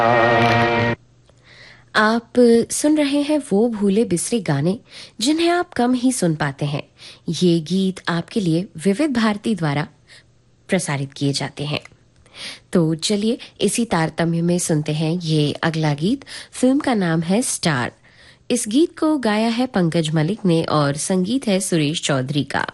आप सुन रहे हैं वो भूले बिसरे गाने जिन्हें आप कम ही सुन पाते हैं। ये गीत आपके लिए विविध भारती द्वारा प्रसारित किए जाते हैं। तो चलिए इसी तारतम्य में सुनते हैं ये अगला गीत। फिल्म का नाम है स्टार। इस गीत को गाया है पंकज मलिक ने और संगीत है सुरेश चौधरी का।